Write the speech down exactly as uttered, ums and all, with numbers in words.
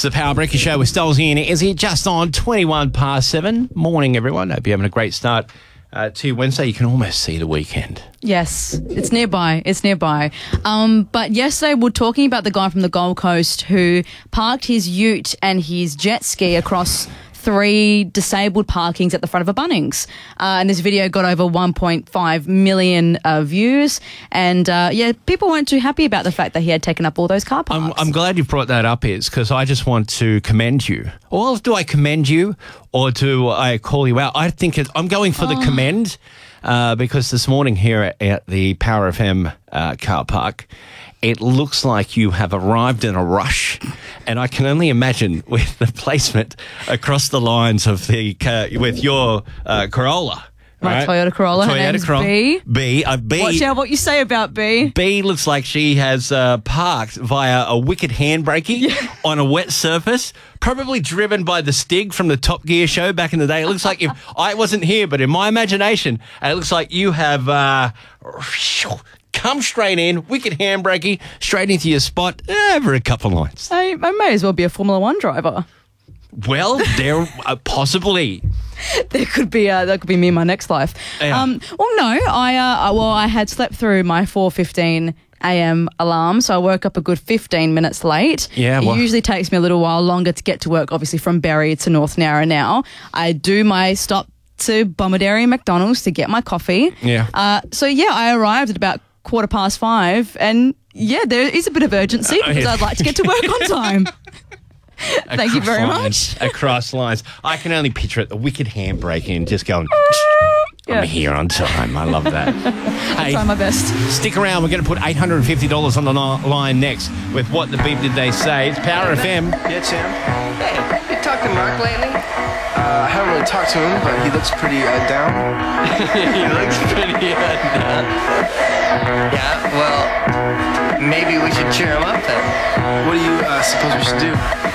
It's the Power Breaker Show with Stolzy and Izzy, just on twenty-one past seven. Morning, everyone. Hope you're having a great start uh, to Wednesday. You can almost see the weekend. Yes, it's nearby. It's nearby. Um, but yesterday we were talking about the guy from the Gold Coast who parked his ute and his jet ski across three disabled parkings at the front of a Bunnings. Uh, and this video got over one point five million uh, views. And, uh, yeah, people weren't too happy about the fact that he had taken up all those car parks. I'm, I'm glad you've brought that up, Iz, because I just want to commend you. Well, do I commend you or do I call you out? I think it, I'm going for the Oh. commend uh, because this morning here at, at the Power F M uh, car park, it looks like you have arrived in a rush, and I can only imagine with the placement across the lines of the uh, with your uh, Corolla. My right? Toyota Corolla. Her Toyota name's Corolla. B. B. Uh, B. Watch out what you say about B. B looks like she has uh, parked via a wicked handbraking on a wet surface, probably driven by the Stig from the Top Gear show back in the day. It looks like if I wasn't here, but in my imagination, it looks like you have uh, come straight in, wicked handbraking, straight into your spot, eh, over a couple of lines. I, I may as well be a Formula One driver. Well, there uh, possibly. There could be uh, that could be me in my next life. Yeah. Um, well, no, I uh, well I had slept through my four fifteen a.m. alarm, so I woke up a good fifteen minutes late. Yeah, well- it usually takes me a little while longer to get to work. Obviously, from Berry to North Narra now. I do my stop to Bomaderry and McDonald's to get my coffee. Yeah. Uh, so yeah, I arrived at about quarter past five, and yeah, there is a bit of urgency Uh, because yeah. I'd like to get to work on time. Thank you Across very lines, much. Across lines. I can only picture it, the wicked handbraking and just going, Yeah. I'm here on time. I love that. Hey, Try my best. stick around. We're going to put eight hundred fifty dollars on the li- line next with What the Beep Did They Say? It's Power F M. Yeah, Sam. Hey, you talked to Mark lately? Uh, I haven't really talked to him, but he looks pretty uh, down. He looks pretty uh, down. Yeah, well, maybe we should cheer him up then. What do you uh, suppose we should do?